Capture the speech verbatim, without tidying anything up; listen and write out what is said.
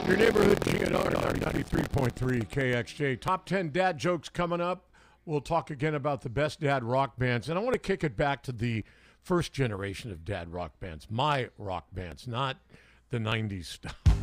Your neighborhood G N R ninety-three point three K X J. Top ten dad jokes coming up. We'll talk again about the best dad rock bands. And I want to kick it back to the first generation of dad rock bands, my rock bands, not the nineties stuff.